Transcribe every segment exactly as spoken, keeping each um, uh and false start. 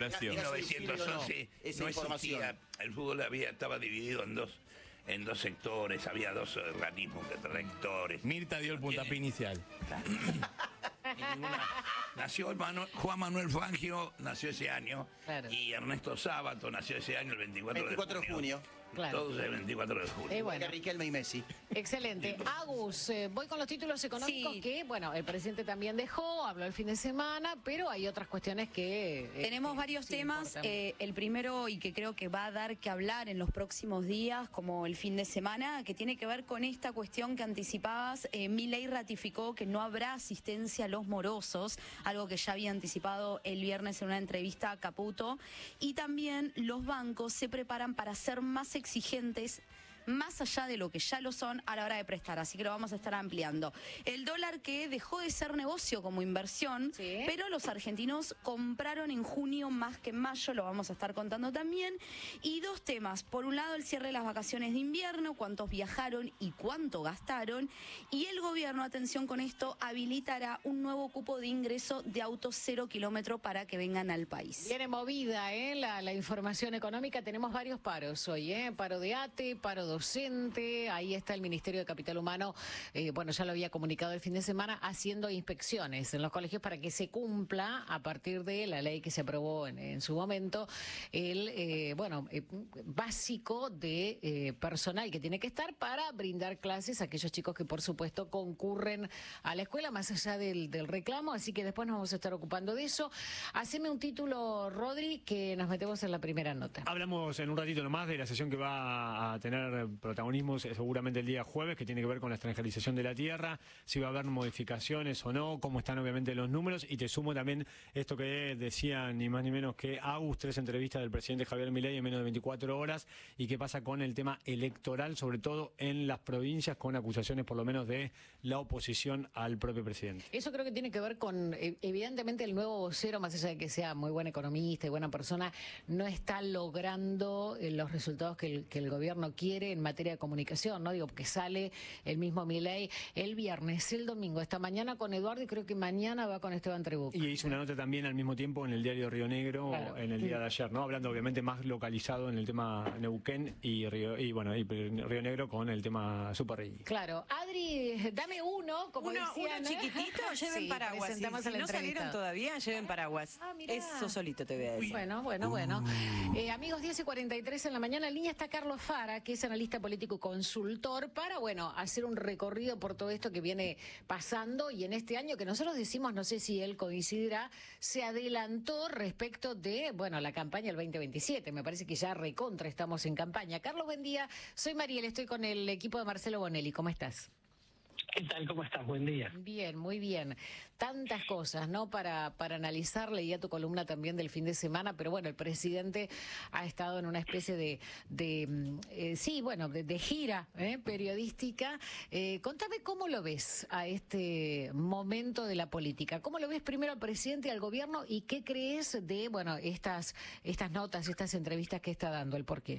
Horacio. En mil novecientos once esa no información. existía, el fútbol había, estaba dividido en dos, en dos sectores, había dos organismos rectores. Mirta dio el puntapié inicial. Ninguna- Nació el Manu- Juan Manuel Fangio, nació ese año, Claro. y Ernesto Sábato nació ese año, el veinticuatro, veinticuatro de junio. Claro. Todos el veinticuatro de junio. Eh, bueno. Que Riquelme y Messi. Excelente. Agus, eh, voy con los títulos económicos Sí. que, bueno, el presidente también dejó, habló el fin de semana, pero hay otras cuestiones que... eh, Tenemos que varios sí temas. importan. eh, el primero, y que creo que va a dar que hablar en los próximos días, como el fin de semana, que tiene que ver con esta cuestión que anticipabas. Eh, Milei ratificó que no habrá asistencia a los morosos, algo que ya había anticipado el viernes en una entrevista a Caputo. Y también los bancos se preparan para ser más exigentes, más allá de lo que ya lo son a la hora de prestar, así que lo vamos a estar ampliando. El dólar, que dejó de ser negocio como inversión, Sí. pero los argentinos compraron en junio más que en mayo, lo vamos a estar contando también. Y dos temas, por un lado el cierre de las vacaciones de invierno, cuántos viajaron y cuánto gastaron, y el gobierno, atención con esto, habilitará un nuevo cupo de ingreso de autos cero kilómetro para que vengan al país. Viene movida, ¿eh? La, la información económica. Tenemos varios paros hoy, ¿eh? Paro de A T E, paro docente. Ahí está el Ministerio de Capital Humano. Eh, bueno, ya lo había comunicado el fin de semana, haciendo inspecciones en los colegios para que se cumpla, a partir de la ley que se aprobó en, en su momento, el, eh, bueno, eh, básico de eh, personal que tiene que estar para brindar clases a aquellos chicos que, por supuesto, concurren a la escuela, más allá del, del reclamo. Así que después nos vamos a estar ocupando de eso. Haceme un título, Rodri, que nos metemos en la primera nota. Hablamos en un ratito nomás de la sesión que va a tener protagonismo seguramente el día jueves, que tiene que ver con la extranjerización de la tierra, si va a haber modificaciones o no, cómo están obviamente los números, y te sumo también esto que decía ni más ni menos que Agus, tres entrevistas del presidente Javier Milei en menos de veinticuatro horas, y qué pasa con el tema electoral, sobre todo en las provincias, con acusaciones por lo menos de la oposición al propio presidente. Eso creo que tiene que ver con, eh, evidentemente, el nuevo vocero, más allá de que sea muy buen economista y buena persona, no está logrando eh, los resultados que el, que el gobierno quiere en materia de comunicación, ¿no? Digo, porque sale el mismo Milei el viernes, el domingo, esta mañana con Eduardo, y creo que mañana va con Esteban Trebuch. Y hizo una nota también al mismo tiempo en el diario Río Negro, Claro. en el día de ayer, ¿no? Hablando obviamente más localizado en el tema Neuquén y Río, y bueno, y Río Negro con el tema Superrey. Claro. Adri, dame uno, como Uno, decían, uno ¿eh? chiquitito, lleven Sí, paraguas. Si, presentamos si al no salieron entrevistado. todavía, lleven paraguas. Ah, mirá. Eso solito te voy a decir. Bueno, bueno, bueno. Eh, amigos, diez y cuarenta y tres en la mañana, en línea está Carlos Fara, que es analista político y consultor, para, bueno, hacer un recorrido por todo esto que viene pasando, y en este año que nosotros decimos, no sé si él coincidirá, se adelantó respecto de, bueno, la campaña del veinte veintisiete. Me parece que ya recontra estamos en campaña. Carlos, buen día. Soy Mariel, estoy con el equipo de Marcelo Bonelli. ¿Cómo estás? ¿Qué tal? ¿Cómo estás? Buen día. Bien, muy bien. Tantas cosas, ¿no? Para, para analizar. Leía tu columna también del fin de semana, pero bueno, el presidente ha estado en una especie de, de mm, eh, sí, bueno, de, de gira ¿eh? periodística. Eh, contame cómo lo ves a este momento de la política. ¿Cómo lo ves primero al presidente y al gobierno, y qué crees de, bueno, estas, estas notas, estas entrevistas que está dando, el porqué?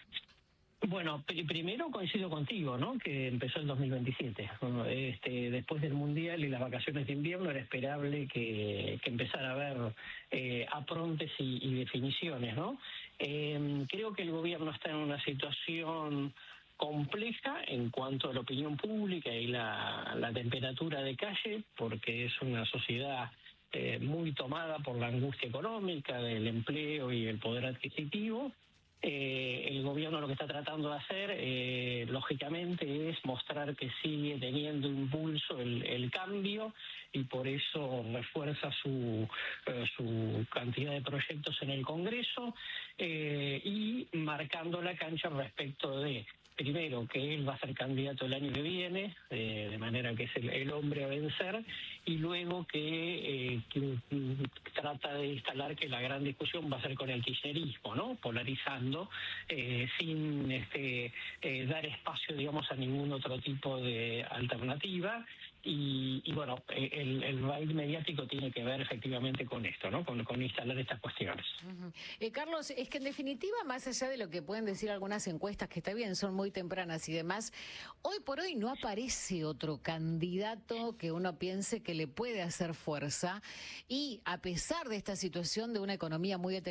Bueno, pr- primero coincido contigo, ¿no? Que empezó el dos mil veintisiete. Bueno, Este, después del Mundial y las vacaciones de invierno era esperable que, que empezara a haber eh, aprontes y, y definiciones, ¿no? Eh, creo que el gobierno está en una situación compleja en cuanto a la opinión pública y la, la temperatura de calle, porque es una sociedad eh, muy tomada por la angustia económica, del empleo y el poder adquisitivo. Eh, el gobierno lo que está tratando de hacer, eh, lógicamente, es mostrar que sigue teniendo impulso el, el cambio, y por eso refuerza su, eh, su cantidad de proyectos en el Congreso, eh, y marcando la cancha respecto de, primero, que él va a ser candidato el año que viene, eh, de manera que es el, el hombre a vencer, y luego que, eh, que trata de instalar que la gran discusión va a ser con el kirchnerismo, ¿no? Polarizando, eh, sin este, eh, dar espacio, digamos, a ningún otro tipo de alternativa. Y, y bueno, el, el raíz mediático tiene que ver efectivamente con esto, ¿no? Con, con instalar estas cuestiones. Uh-huh. eh, Carlos, es que en definitiva, más allá de lo que pueden decir algunas encuestas, que está bien, son muy tempranas y demás, hoy por hoy no aparece otro candidato que uno piense que le puede hacer fuerza, y a pesar de esta situación de una economía muy determinada,